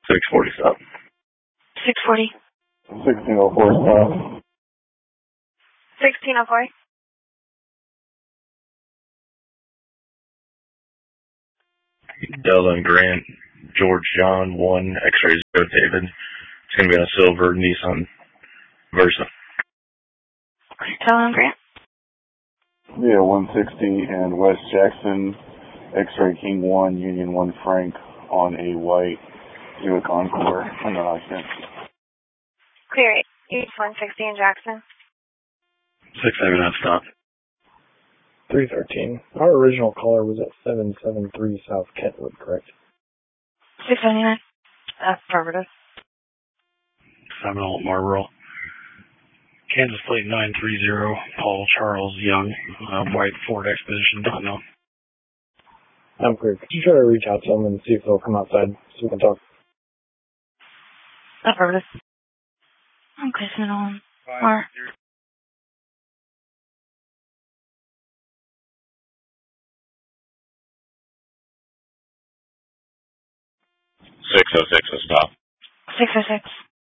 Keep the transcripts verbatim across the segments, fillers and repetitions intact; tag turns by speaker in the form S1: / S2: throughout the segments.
S1: six forty stop.
S2: six forty.
S3: sixteen oh four stop.
S2: sixteen oh four.
S1: Della and Grant, George John, one, X-ray zero, David. It's going to be on a silver Nissan Versa.
S2: Della and Grant.
S3: Yeah, one sixty and West Jackson, X-ray King one, Union one Frank on a white Buick Encore under occupant.
S2: Clear eight one sixty in Jackson.
S1: six seven out stop.
S4: three thirteen. Our original caller was at seven seven three South Kentwood, correct?
S2: six seventy-nine. Affirmative.
S5: Seminole Marlboro. Kansas plate nine three zero, Paul Charles Young, uh, white Ford Expedition, don't know.
S4: I'm clear. Could you try to reach out to them and see if they'll come outside so we can talk?
S2: Affirmative. Okay, Seminole. Or...
S1: six oh six, a stop.
S2: six oh six.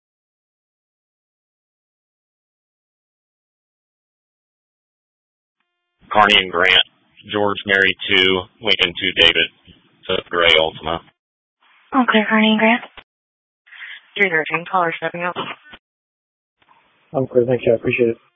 S1: Carney and Grant, George Mary two, Lincoln two, David. So gray Ultima.
S2: Okay, Carney and Grant. three thirteen, caller stepping up.
S4: I'm clear, thank you, I appreciate it.